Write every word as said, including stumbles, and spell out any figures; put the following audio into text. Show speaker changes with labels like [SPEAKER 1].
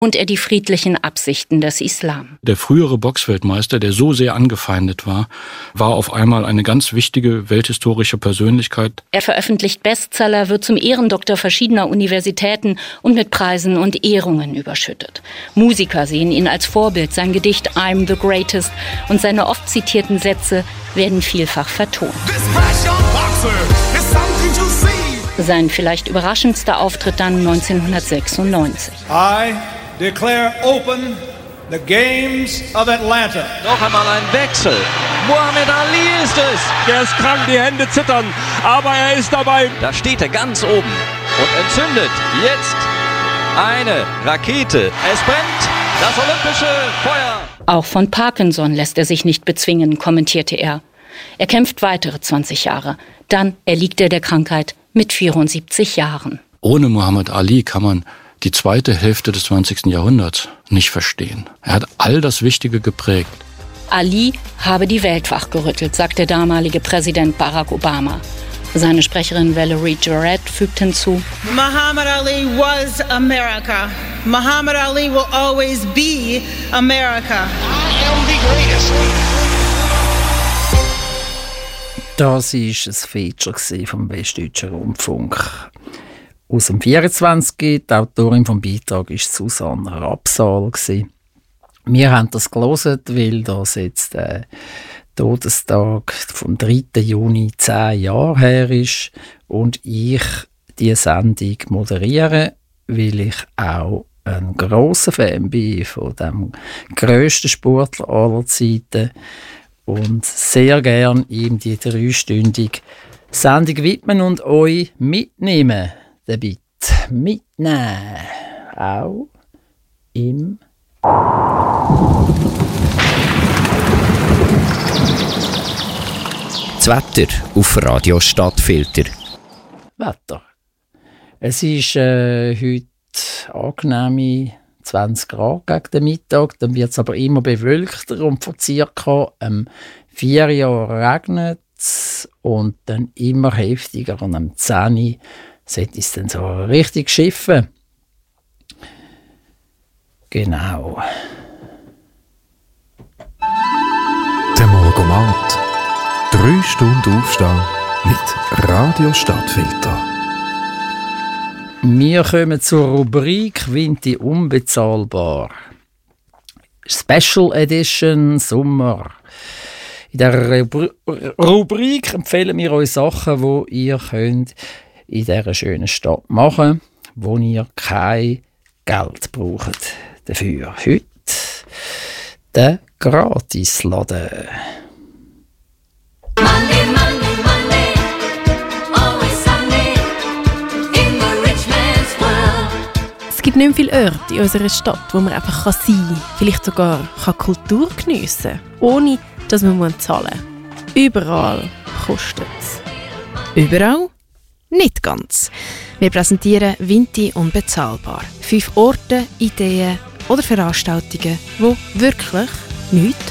[SPEAKER 1] und er die friedlichen Absichten des Islam.
[SPEAKER 2] Der frühere Boxweltmeister, der so sehr angefeindet war, war auf einmal eine ganz wichtige welthistorische Persönlichkeit.
[SPEAKER 1] Er veröffentlicht Bestseller, wird zum Ehrendoktor verschiedener Universitäten und mit Preisen und Ehrungen überschüttet. Musiker sehen ihn als Vorbild. Sein Gedicht I'm the Greatest und seine oft zitierten Sätze werden vielfach vertont. Sein vielleicht überraschendster Auftritt dann neunzehnhundertsechsundneunzig.
[SPEAKER 3] I declare open the Games of Atlanta.
[SPEAKER 4] Noch einmal ein Wechsel. Muhammad Ali ist es.
[SPEAKER 5] Der ist krank, die Hände zittern, aber er ist dabei.
[SPEAKER 4] Da steht er ganz oben und entzündet jetzt eine Rakete. Es brennt das olympische Feuer.
[SPEAKER 1] Auch von Parkinson lässt er sich nicht bezwingen, kommentierte er. Er kämpft weitere zwanzig Jahre. Dann erliegt er der Krankheit mit vierundsiebzig Jahren.
[SPEAKER 2] Ohne Muhammad Ali kann man die zweite Hälfte des zwanzigsten Jahrhunderts nicht verstehen. Er hat all das Wichtige geprägt.
[SPEAKER 1] Ali habe die Welt wachgerüttelt, sagt der damalige Präsident Barack Obama. Seine Sprecherin Valerie Jarrett fügt hinzu:
[SPEAKER 6] Muhammad Ali was America. Muhammad Ali will always be America.
[SPEAKER 7] I am the greatest.
[SPEAKER 8] Das war ein Feature vom Westdeutschen Rundfunk. Aus dem vierundzwanzig. Die Autorin des Beitrags war Susanne Rapsal. Wir haben das gelesen, weil das jetzt der Todestag vom dritten Juni zehn Jahre her ist und ich diese Sendung moderiere, weil ich auch ein grosser Fan bin von dem grössten Sportler aller Zeiten und sehr gern ihm die dreistündige Sendung widmen und euch mitnehmen. Dabei mitnehmen. Auch im
[SPEAKER 9] Das Wetter auf Radio Stadtfilter.
[SPEAKER 8] Wetter. Es ist äh, heute angenehme zwanzig Grad gegen den Mittag, dann wird es aber immer bewölkter und vor circa ähm, vier Jahren regnet es und dann immer heftiger und am zehn sollte es dann so richtig schiffen. Genau.
[SPEAKER 10] Der Morgomat. Drei Stunden Aufstehen mit Radio Stadtfilter.
[SPEAKER 8] Wir kommen zur Rubrik Vinti unbezahlbar. Special Edition Sommer. In dieser Rubrik empfehlen wir euch Sachen, die ihr könnt in dieser schönen Stadt machen könnt, wo ihr kein Geld braucht dafür. Heute der Gratisladen.
[SPEAKER 11] Monday, Monday, Monday, always Sunday, in the rich man's world.
[SPEAKER 12] Es gibt nicht viele Orte in unserer Stadt, wo man einfach sein kann, vielleicht sogar kann Kultur geniessen kann, ohne dass man zahlen muss. Überall kostet es.
[SPEAKER 13] Überall? Nicht ganz. Wir präsentieren Vinti unbezahlbar. Fünf Orte, Ideen oder Veranstaltungen, die wirklich nichts